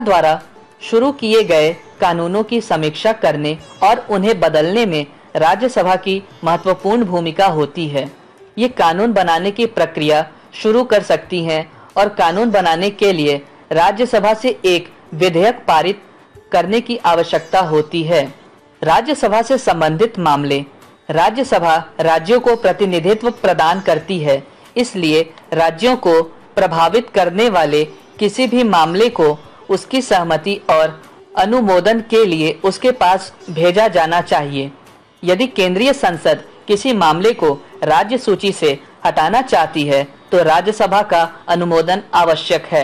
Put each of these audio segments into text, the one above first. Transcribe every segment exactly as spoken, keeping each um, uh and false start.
द्वारा शुरू किए गए कानूनों की समीक्षा करने और उन्हें बदलने में राज्यसभा की महत्वपूर्ण भूमिका होती है। ये कानून बनाने की प्रक्रिया शुरू कर सकती हैं और कानून बनाने के लिए राज्यसभा से एक विधेयक पारित करने की आवश्यकता होती है। राज्यसभा से संबंधित मामले। राज्यसभा राज्यों को प्रतिनिधित्व प्रदान करती है, इसलिए राज्यों को प्रभावित करने वाले किसी भी मामले को उसकी सहमति और अनुमोदन के लिए उसके पास भेजा जाना चाहिए। यदि केंद्रीय संसद किसी मामले को राज्य सूची से हटाना चाहती है तो राज्यसभा का अनुमोदन आवश्यक है।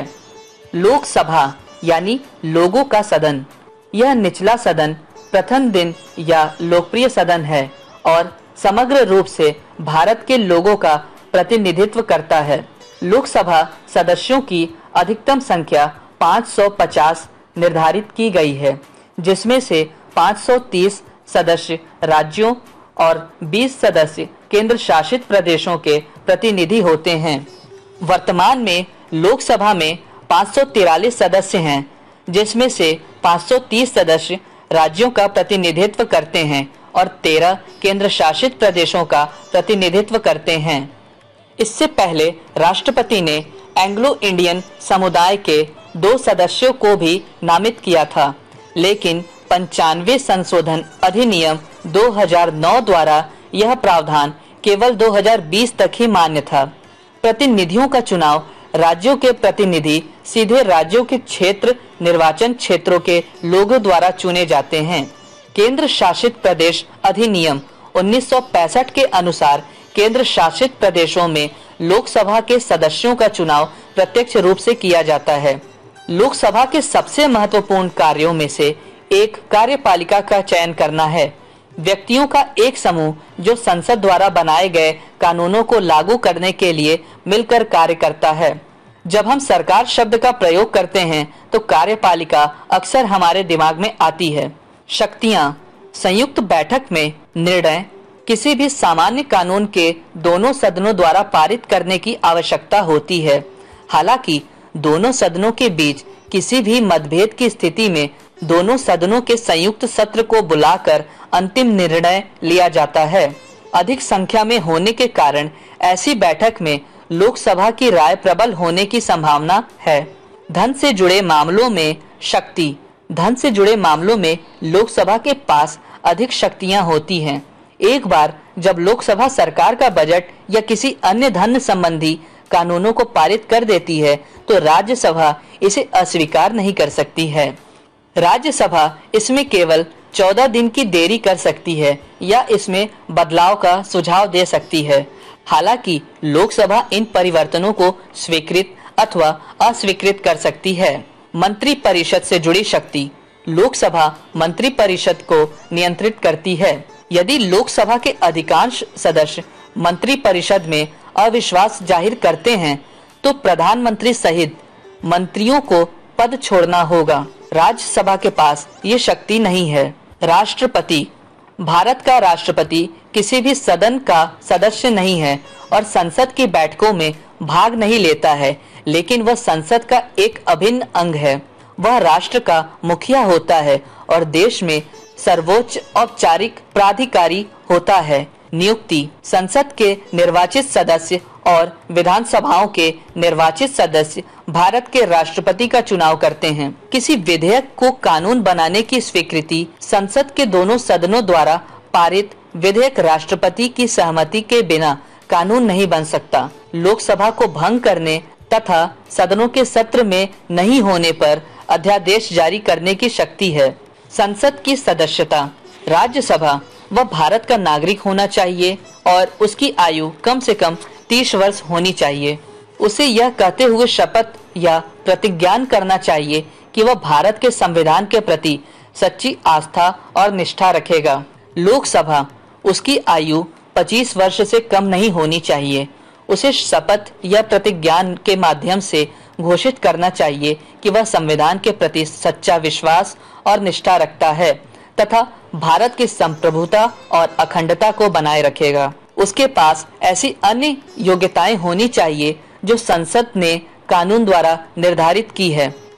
लोकसभा यानी लोगों का सदन। यह निचला सदन प्रथम दिन या लोकप्रिय सदन है और समग्र रूप से भारत के लोगों का प्रतिनिधित्व करता है। लोकसभा सदस्यों की अधिकतम संख्या पाँच सौ पचास निर्धारित की गई है, जिसमें से पाँच सौ तीस सदस्य राज्यों और बीस सदस्य केंद्र शासित प्रदेशों के प्रतिनिधि होते हैं। वर्तमान में लोकसभा में पाँच सौ तिरालीस सदस्य हैं, जिसमें से पाँच सौ तीस सदस्य राज्यों का प्रतिनिधित्व करते हैं और तेरह केंद्र शासित प्रदेशों का प्रतिनिधित्व करते हैं। इससे पहले राष्ट्रपति ने एंग्लो इंडियन समुदाय के दो सदस्यों को भी नामित किया था, लेकिन पंचानवे संशोधन अधिनियम दो हज़ार नौ द्वारा यह प्रावधान केवल दो हज़ार बीस तक ही मान्य था। प्रतिनिधियों का चुनाव। राज्यों के प्रतिनिधि सीधे राज्यों के क्षेत्र निर्वाचन क्षेत्रों के लोगों द्वारा चुने जाते हैं। केंद्र शासित प्रदेश अधिनियम उन्नीस सौ पैंसठ के अनुसार केंद्र शासित प्रदेशों में लोकसभा के सदस्यों का चुनाव प्रत्यक्ष रूप से किया जाता है। लोकसभा के सबसे महत्वपूर्ण कार्यों में से एक कार्यपालिका का चयन करना है। व्यक्तियों का एक समूह जो संसद द्वारा बनाए गए कानूनों को लागू करने के लिए मिलकर कार्य करता है। जब हम सरकार शब्द का प्रयोग करते हैं तो कार्यपालिका अक्सर हमारे दिमाग में आती है। शक्तियां। संयुक्त बैठक में निर्णय किसी भी सामान्य कानून के दोनों सदनों द्वारा पारित करने की आवश्यकता होती है। हालांकि दोनों सदनों के बीच किसी भी मतभेद की स्थिति में दोनों सदनों के संयुक्त सत्र को बुलाकर अंतिम निर्णय लिया जाता है। अधिक संख्या में होने के कारण ऐसी बैठक में लोकसभा की राय प्रबल होने की संभावना है। धन से जुड़े मामलों में शक्ति। धन से जुड़े मामलों में लोकसभा के पास अधिक शक्तियां होती हैं। एक बार जब लोकसभा सरकार का बजट या किसी अन्य धन संबंधी कानूनों को पारित कर देती है तो राज्यसभा इसे अस्वीकार नहीं कर सकती है। राज्यसभा इसमें केवल चौदह दिन की देरी कर सकती है या इसमें बदलाव का सुझाव दे सकती है। हालांकि लोकसभा इन परिवर्तनों को स्वीकृत अथवा अस्वीकृत कर सकती है। मंत्री परिषद से जुड़ी शक्ति। लोकसभा मंत्री परिषद को नियंत्रित करती है। यदि लोकसभा के अधिकांश सदस्य मंत्री परिषद में अविश्वास जाहिर करते हैं तो प्रधानमंत्री सहित मंत्रियों को पद छोड़ना होगा। राज्यसभा के पास ये शक्ति नहीं है। राष्ट्रपति। भारत का राष्ट्रपति किसी भी सदन का सदस्य नहीं है और संसद की बैठकों में भाग नहीं लेता है, लेकिन वह संसद का एक अभिन्न अंग है। वह राष्ट्र का मुखिया होता है और देश में सर्वोच्च औपचारिक प्राधिकारी होता है। नियुक्ति। संसद के निर्वाचित सदस्य और विधानसभाओं के निर्वाचित सदस्य भारत के राष्ट्रपति का चुनाव करते हैं। किसी विधेयक को कानून बनाने की स्वीकृति संसद के दोनों सदनों द्वारा पारित विधेयक राष्ट्रपति की सहमति के बिना कानून नहीं बन सकता। लोकसभा को भंग करने तथा सदनों के सत्र में नहीं होने पर अध्यादेश जारी करने की शक्ति है। संसद की सदस्यता। राज्यसभा वह भारत का नागरिक होना चाहिए और उसकी आयु कम से कम तीस वर्ष होनी चाहिए। उसे यह कहते हुए शपथ या प्रतिज्ञान करना चाहिए कि वह भारत के संविधान के प्रति सच्ची आस्था और निष्ठा रखेगा। लोकसभा उसकी आयु पच्चीस वर्ष से कम नहीं होनी चाहिए। उसे शपथ या प्रतिज्ञान के माध्यम से घोषित करना चाहिए कि वह संविधान के प्रति सच्चा विश्वास और निष्ठा रखता है तथा भारत की संप्रभुता और अखंडता को बनाए रखेगा। उसके पास ऐसी अन्य योग्यताएं होनी चाहिए जो संसद ने कानून द्वारा निर्धारित की है।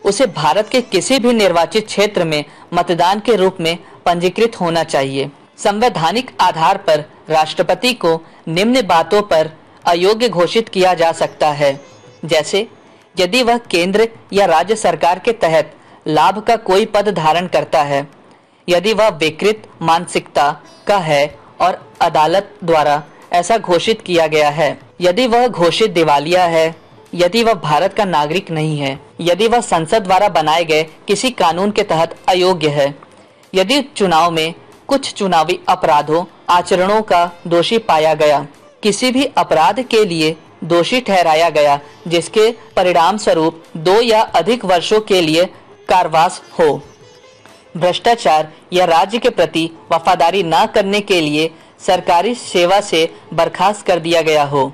उसे भारत के किसी भी निर्वाचित क्षेत्र में मतदान के रूप में पंजीकृत होना चाहिए। संवैधानिक आधार पर राष्ट्रपति को निम्न बातों पर अयोग्य घोषित किया जा सकता है, जैसे यदि वह केंद्र या राज्य सरकार के तहत लाभ का कोई पद धारण करता है, यदि वह विकृत मानसिकता का है और अदालत द्वारा ऐसा घोषित किया गया है, यदि वह घोषित दिवालिया है, यदि वह भारत का नागरिक नहीं है, यदि वह संसद द्वारा बनाए गए किसी कानून के तहत अयोग्य है, यदि चुनाव में कुछ चुनावी अपराधों आचरणों का दोषी पाया गया, किसी भी अपराध के लिए दोषी ठहराया गया जिसके परिणाम स्वरूप दो या अधिक वर्षों के लिए कारावास हो, भ्रष्टाचार या राज्य के प्रति वफादारी न करने के लिए सरकारी सेवा से बर्खास्त कर दिया गया हो,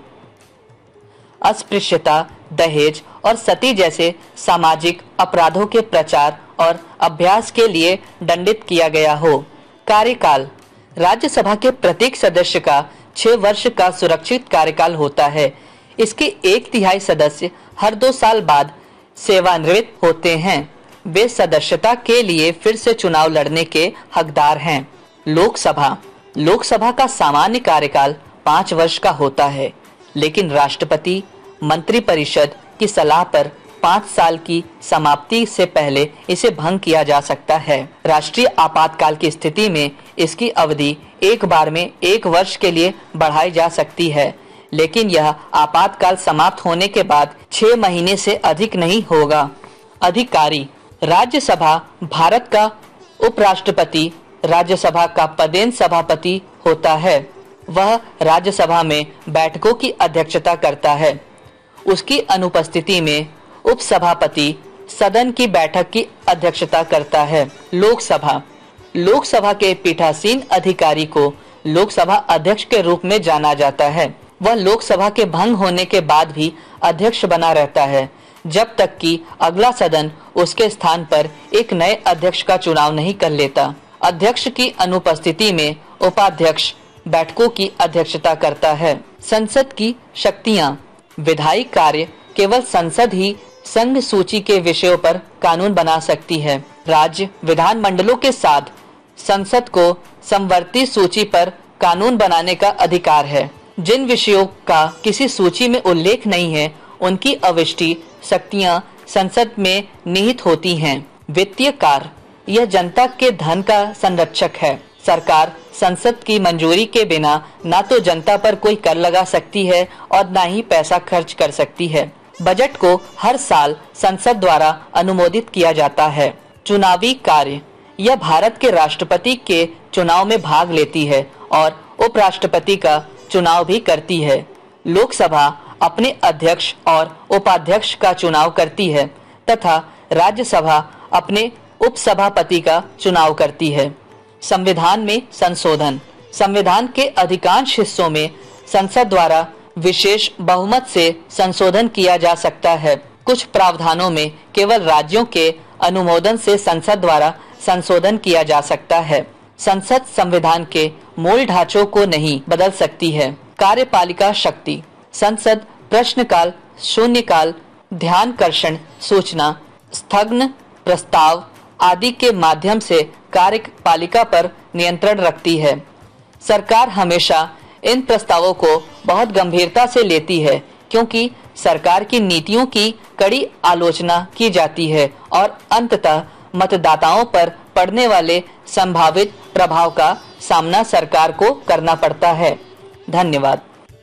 अस्पृश्यता, दहेज और सती जैसे सामाजिक अपराधों के प्रचार और अभ्यास के लिए दंडित किया गया हो। कार्यकाल राज्यसभा के प्रत्येक सदस्य का छह वर्ष का सुरक्षित कार्यकाल होता है। इसके एक तिहाई सदस्य हर दो साल बाद सेवानिवृत्त होते हैं। वे सदस्यता के लिए फिर से चुनाव लड़ने के हकदार हैं। लोकसभा लोकसभा का सामान्य कार्यकाल पाँच वर्ष का होता है, लेकिन राष्ट्रपति मंत्रिपरिषद की सलाह पर पाँच साल की समाप्ति से पहले इसे भंग किया जा सकता है। राष्ट्रीय आपातकाल की स्थिति में इसकी अवधि एक बार में एक वर्ष के लिए बढ़ाई जा सकती है, लेकिन यह आपातकाल समाप्त होने के बाद छह महीने से अधिक नहीं होगा। अधिकारी राज्यसभा भारत का उपराष्ट्रपति राज्यसभा का पदेन सभापति होता है। वह राज्यसभा में बैठकों की अध्यक्षता करता है। उसकी अनुपस्थिति में उपसभापति सदन की बैठक की अध्यक्षता करता है। लोकसभा लोकसभा के पीठासीन अधिकारी को लोकसभा अध्यक्ष के रूप में जाना जाता है। वह लोकसभा के भंग होने के बाद भी अध्यक्ष बना रहता है, जब तक कि अगला सदन उसके स्थान पर एक नए अध्यक्ष का चुनाव नहीं कर लेता। अध्यक्ष की अनुपस्थिति में उपाध्यक्ष बैठकों की अध्यक्षता करता है। संसद की शक्तियां विधायी कार्य केवल संसद ही संघ सूची के विषयों पर कानून बना सकती है। राज्य विधानमंडलों के साथ संसद को समवर्ती सूची पर कानून बनाने का अधिकार है। जिन विषयों का किसी सूची में उल्लेख नहीं है, उनकी अविष्टि शक्तियां संसद में निहित होती हैं। वित्तीय कार्य यह जनता के धन का संरक्षक है। सरकार संसद की मंजूरी के बिना न तो जनता पर कोई कर लगा सकती है और न ही पैसा खर्च कर सकती है। बजट को हर साल संसद द्वारा अनुमोदित किया जाता है। चुनावी कार्य यह भारत के राष्ट्रपति के चुनाव में भाग लेती है और उपराष्ट्रपति का चुनाव भी करती है। लोकसभा अपने अध्यक्ष और उपाध्यक्ष का चुनाव करती है तथा राज्यसभा अपने उपसभापति का चुनाव करती है। संविधान में संशोधन संविधान के अधिकांश हिस्सों में संसद द्वारा विशेष बहुमत से संशोधन किया जा सकता है। कुछ प्रावधानों में केवल राज्यों के अनुमोदन से संसद द्वारा संशोधन किया जा सकता है। संसद संविधान के मूल ढांचों को नहीं बदल सकती है। कार्यपालिका शक्ति संसद प्रश्नकाल, शून्यकाल, ध्यानकर्षण, सूचना, स्थगन प्रस्ताव आदि के माध्यम से कार्यपालिका पर नियंत्रण रखती है। सरकार हमेशा इन प्रस्तावों को बहुत गंभीरता से लेती है, क्योंकि सरकार की नीतियों की कड़ी आलोचना की जाती है और अंततः मतदाताओं पर पड़ने वाले संभावित प्रभाव का सामना सरकार को करना पड़ता है। धन्यवाद।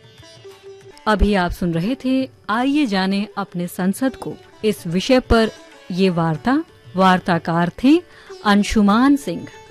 अभी आप सुन रहे थे आइए जाने अपने संसद को। इस विषय पर ये वार्ता वार्ताकार थे अंशुमान सिंह।